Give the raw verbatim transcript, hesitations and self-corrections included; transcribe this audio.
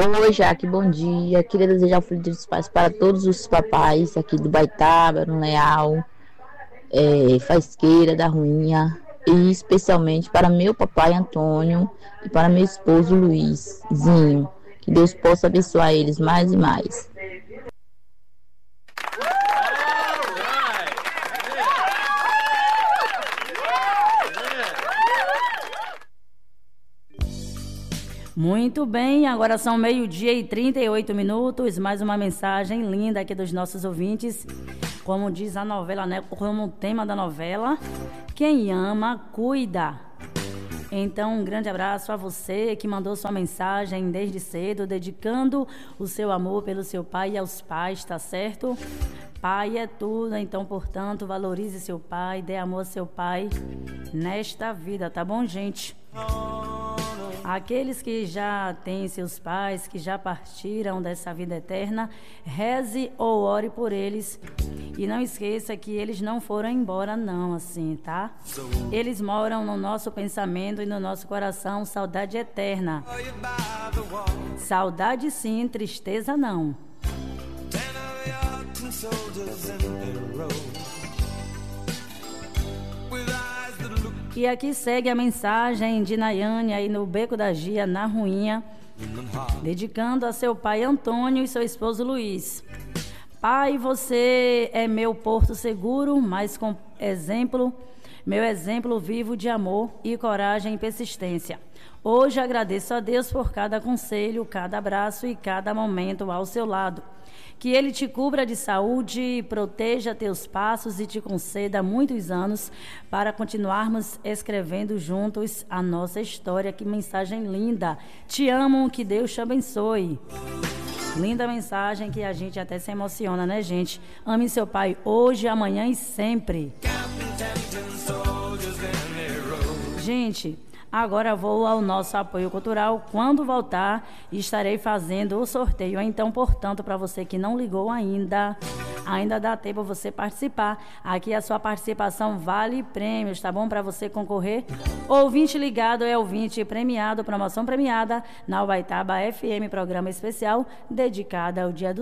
Oi, Jaque, bom dia. Queria desejar o Feliz Dia dos Pais para todos os papais aqui do Baitaba, no Leal, é, Faisqueira, da Ruinha, e especialmente para meu papai Antônio e para meu esposo Luizinho. Que Deus possa abençoar eles mais e mais. Muito bem, agora são meio-dia e trinta e oito minutos, mais uma mensagem linda aqui dos nossos ouvintes. Como diz a novela, né? Como o tema da novela, quem ama, cuida. Então, um grande abraço a você que mandou sua mensagem desde cedo, dedicando o seu amor pelo seu pai e aos pais, tá certo? Pai é tudo, então, portanto, valorize seu pai, dê amor a seu pai nesta vida, tá bom, gente? Aqueles que já têm seus pais, que já partiram dessa vida eterna, reze ou ore por eles. E não esqueça que eles não foram embora não, assim, tá? Eles moram no nosso pensamento e no nosso coração, saudade eterna. Saudade sim, tristeza não. E aqui segue a mensagem de Nayane aí no Beco da Gia, na Ruinha, dedicando a seu pai Antônio e seu esposo Luiz. Pai, você é meu porto seguro, mas com exemplo, meu exemplo vivo de amor e coragem e persistência. Hoje agradeço a Deus por cada conselho, cada abraço e cada momento ao seu lado. Que Ele te cubra de saúde, proteja teus passos e te conceda muitos anos para continuarmos escrevendo juntos a nossa história. Que mensagem linda! Te amo, que Deus te abençoe. Linda mensagem que a gente até se emociona, né, gente? Ame seu pai hoje, amanhã e sempre. Gente, agora vou ao nosso apoio cultural. Quando voltar, estarei fazendo o sorteio. Então, portanto, para você que não ligou ainda, ainda dá tempo você participar. Aqui a sua participação vale prêmios, tá bom? Para você concorrer. Ouvinte ligado é ouvinte premiado, promoção premiada na Ubaitaba F M, programa especial dedicado ao Dia do